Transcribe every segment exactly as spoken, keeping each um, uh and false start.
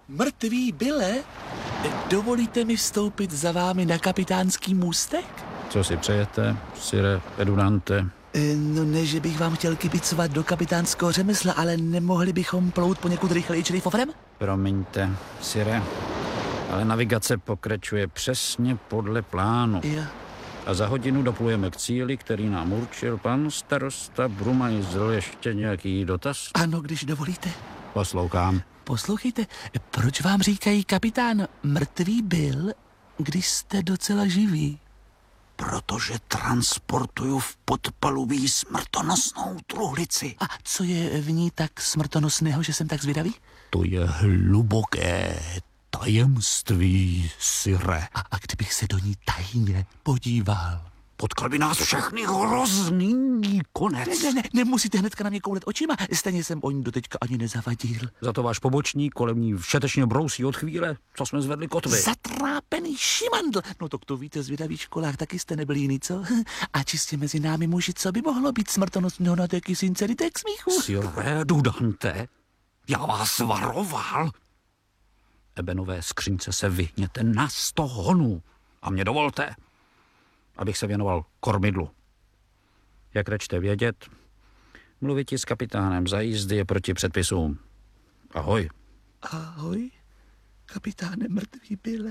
Mrtvý Bille, dovolíte mi vstoupit za vámi na kapitánský můstek? Co si přejete, sire Edunante? No ne, že bych vám chtěl kibicovat do kapitánského řemesla, ale nemohli bychom plout poněkud rychleji, čili fofrem? Promiňte, sire, ale navigace pokračuje přesně podle plánu. Jo. A za hodinu doplujeme k cíli, který nám určil pan starosta Brumajzl. Ještě nějaký dotaz? Ano, když dovolíte. Poslouchám. Poslouchejte, proč vám říkají kapitán Mrtvý Bill, když jste docela živý? Protože transportuju v podpalubí smrtonosnou truhlici. A co je v ní tak smrtonosného, že jsem tak zvědavý? To je hluboké tajemství, sire. A, a kdybych se do ní tajně podíval? Potkal by nás všechny hrozný konec. Ne, ne, ne, nemusíte hnedka na mě koulet očima, stejně jsem o ní doteďka ani nezavadil. Za to váš pobočník kolem ní všetečně brousí od chvíle, co jsme zvedli kotvy. Zatrápený šimandl. No to, to víte, zvědavý školách taky jste nebyli jiný, co? A čistě mezi námi muži, co by mohlo být smrtonosného na taky sincerity k smíchu? Sire Dudante, já vás varoval. Ebenové skřínce se vyhněte na sto honů a mě dovolte, abych se věnoval kormidlu. Jak rečte vědět, mluvit s kapitánem za jízdy je proti předpisům. Ahoj. Ahoj, kapitáne Mrtvý Bille.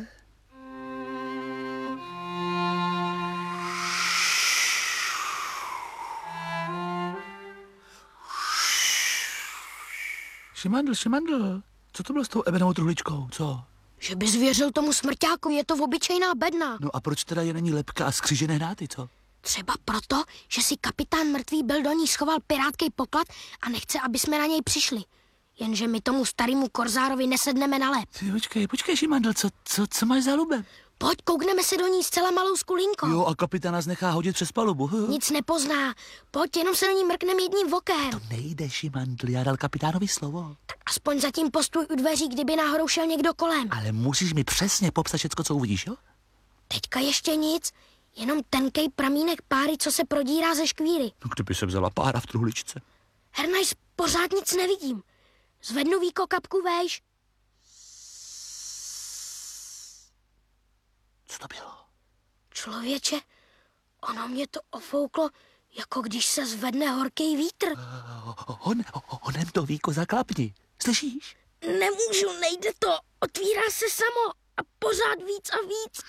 Šimandl, šimandl, co to bylo s tou ebenovou truhličkou, co? Že bys věřil tomu smrťáku, je to obyčejná bedna. No a proč teda je není lepka a skřížené hnáty, co? Třeba proto, že si kapitán Mrtvý Bill do ní schoval pirátkej poklad a nechce, aby jsme na něj přišli. Jenže my tomu starému korzárovi nesedneme na lep. Ty, počkej, počkej, šimandl, co, co, co máš za lubem? Pojď, koukneme se do ní zcela malou skulínkou. Jo, a kapitán nás nechá hodit přes palubu. Nic nepozná. Pojď, jenom se do ní mrknem jedním vokem. To nejde, šimandl, já dal kapitánovi slovo. Tak aspoň zatím postůj u dveří, kdyby náhodou šel někdo kolem. Ale musíš mi přesně popsat všecko, co uvidíš, jo? Teďka ještě nic, jenom tenkej pramínek páry, co se prodírá ze škvíry. No kdyby se vzala pára v truhličce. Hernajs, pořád nic nevidím. Zvednu víko kapku vejš. Co to bylo? Člověče, ono mě to ofouklo, jako když se zvedne horký vítr. Uh, on, onem to víko zaklapni. Slyšíš? Nemůžu, nejde to. Otvírá se samo a pořád víc a víc.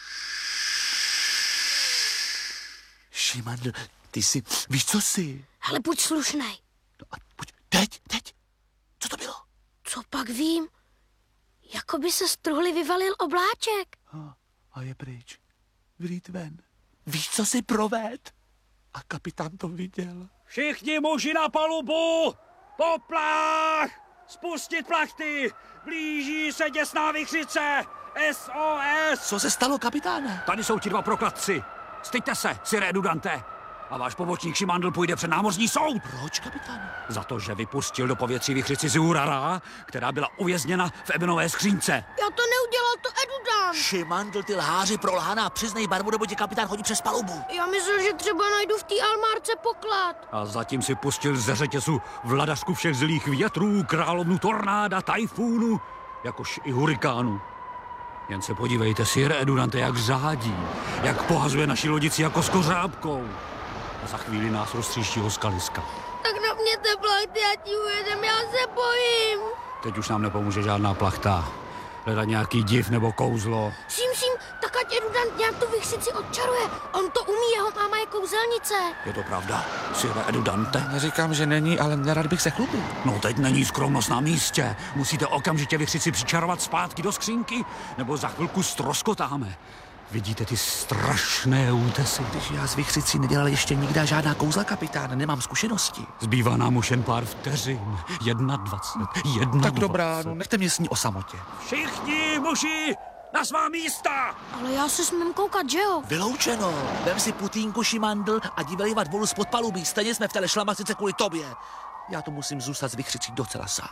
Šimandl, ty jsi, víš co jsi? Hele, buď slušnej. No a buď, teď, teď. Co to bylo? Co pak vím? Jako by se z truhly vyvalil obláček. A, a je pryč. Vylít ven. Víš, co jsi proved? A kapitán to viděl. Všichni muži na palubu! Poplach! Spustit plachty! Blíží se děsná vichřice! S O S! Co se stalo, kapitáne? Tady jsou ti dva prokladci. Styďte se, sire Dudante. A váš pobočník Šimandl půjde před námořní soud. Proč, kapitáne? Za to, že vypustil do povětří vichřici Zurara, která byla uvězněna v ebenové skřínce. Já to neudělal, to Edudan. Šimandl, ty lháři prolhaná, přiznej barvu, nebo tě kapitán chodí přes palubu. Já myslel, že třeba najdu v té almárce poklad. A zatím si pustil ze řetězu vladařku všech zlých větrů, královnu tornáda, tajfúnu, jakož i hurikánu. Jen se podívejte, sire Edunante, jak řádí, jak pohazuje naši lodici jako s kořápkou. A za chvíli nás roztříští ho skaliska. Tak na mě té plachty, já ti ujedem, já se bojím. Teď už nám nepomůže žádná plachta. Hledat nějaký div nebo kouzlo. Ším, ším, tak ať Edudant nějak tu vichřici odčaruje. On to umí, jeho máma je kouzelnice. Je to pravda, sire Edudante? Neříkám, že není, ale nerad bych se chlubil. No teď není skromnost na místě. Musíte okamžitě vichřici přičarovat zpátky do skřínky, nebo za chvilku stroskotáme. Vidíte ty strašné útesy? Když já s vichřicí nedělal ještě nikdy žádná kouzla, kapitán, nemám zkušenosti. Zbývá nám už jen pár vteřin. Jedna dvacet, jedna Tak dobrá, no nechte mě s ní o samotě. Všichni muži na svá místa! Ale já se smím koukat, že jo? Vyloučeno. Vem si putínku, Šimandl, a dívej vat volu spod palubí. Stejně jsme v té šlamastice kvůli tobě. Já to musím zůstat s vichřicí docela sám.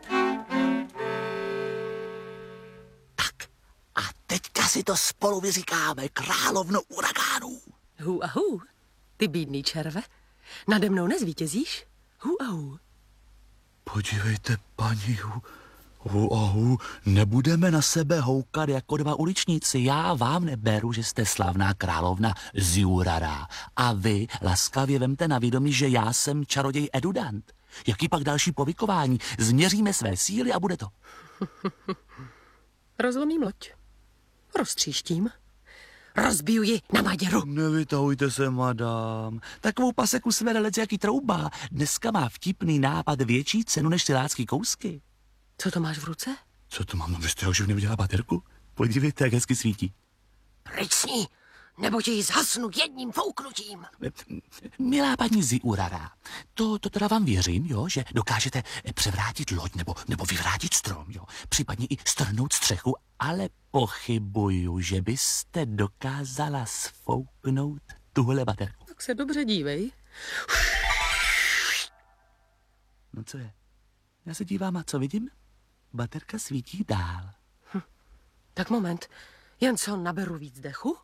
Tak. A teďka si to spolu vyříkáme, královno uragánů. Hu a hu, ty bídný červe, nade mnou nezvítězíš? Hu a hu. Podívejte, paní, Hu, ahu, nebudeme na sebe houkat jako dva uličníci. Já vám neberu, že jste slavná královna Ziurara. A vy laskavě vemte na vědomí, že já jsem čaroděj Edudant. Jaký pak další povykování? Změříme své síly a bude to. Rozlomím loď. Roztříštím. Rozbiju ji na Maděru. Nevytahujte se, madám. Takovou paseku svede lec jaký trouba. Dneska má vtipný nápad větší cenu než ty lácký kousky. Co to máš v ruce? Co to mám? No, vy jste už neviděla baterku? Podívejte, jak hezky svítí. Pryč s ní, nebo ti ji zhasnu jedním fouknutím. Milá paní Ziurara, to, to teda vám věřím, jo, že dokážete převrátit loď nebo, nebo vyvrátit strom, jo, případně i strhnout střechu, ale pochybuju, že byste dokázala sfouknout tuhle baterku. Tak se dobře dívej. No co je? Já se dívám a co vidím? Baterka svítí dál. Hm. Tak moment, jen co naberu víc dechu.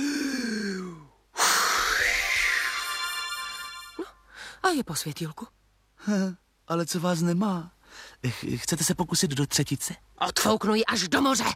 No, a je po světýlku. Ale co vás nemá? Ch- Chcete se pokusit do třetice? Odfouknu ji až do moře.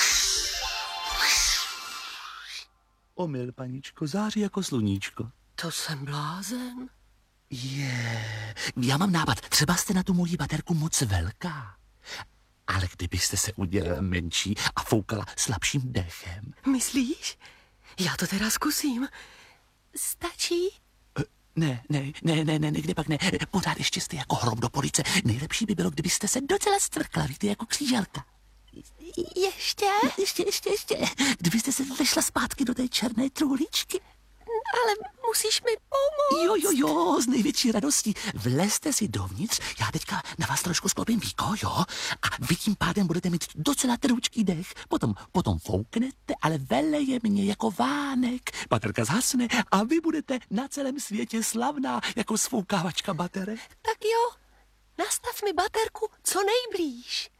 Omyl, paničko, září jako sluníčko. To jsem blázen. Je, já mám nápad, třeba jste na tu moji baterku moc velká. Ale kdybyste se udělala menší a foukala slabším dechem. Myslíš? Já to teda zkusím. Stačí? Ne, ne, ne, ne, ne, kde pak ne. Pořád ještě jste jako hrob do police. Nejlepší by bylo, kdybyste se docela stvrkla, víte, jako kříželka. Ještě? Ještě, ještě, ještě. Kdybyste se vešla zpátky do té černé truhličky. Ale musíš mi pomoct. Jo, jo, jo, s největší radostí. Vlezte si dovnitř, já teďka na vás trošku sklopím víko, jo? A vy tím pádem budete mít docela teručký dech. Potom, potom fouknete, ale veleje mě jako vánek. Baterka zhasne a vy budete na celém světě slavná jako sfoukávačka baterek. Tak jo, nastav mi baterku co nejblíž.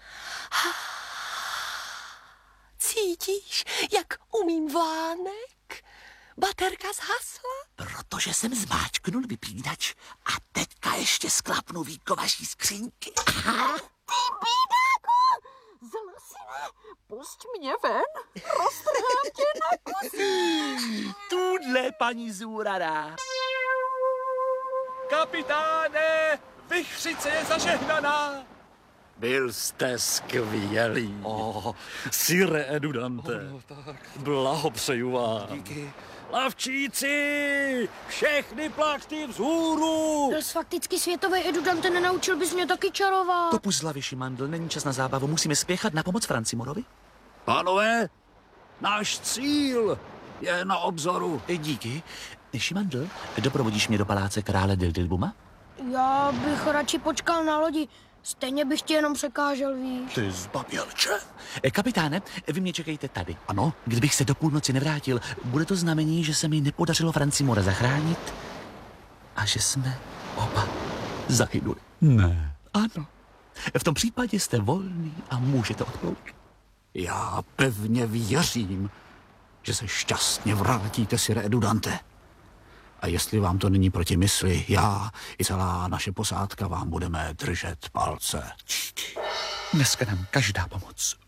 Cítíš, jak umím vánek? Baterka zhasla? Protože jsem zmáčknul vypínač a teďka ještě sklapnu víko vaší skřínky. Ty bídáku! Zlasine, pusť mě ven, roztrhám tě na kusy. Tudle, paní Zurara. Kapitáne, vichřice je zažehnaná. Byl jste skvělý. Oh, Sire Edudante, blahopřeju vám. Díky. Plavčíci, všechny plachty vzhůru. Byl jsi fakticky světový Edudante, nenaučil bys mě taky čarovat. To puść z hlavy, Šimandl, není čas na zábavu, musíme spěchat na pomoc Francimorovi. Pánové, náš cíl je na obzoru. E, Díky. Šimandl, doprovodíš mě do paláce krále Dildilbuma? Já bych radši počkal na lodi. Stejně bych ti jenom překážel, víš. Ty zbabělče. E, kapitáne, vy mě čekejte tady. Ano, kdybych se do půlnoci nevrátil, bude to znamení, že se mi nepodařilo Francimora zachránit a že jsme oba zahynuli. Ne. Ano. V tom případě jste volný a můžete odplout. Já pevně věřím, že se šťastně vrátíte, Sire Edudante. A jestli vám to není proti mysli, já i celá naše posádka vám budeme držet palce. Dneska nám každá pomoc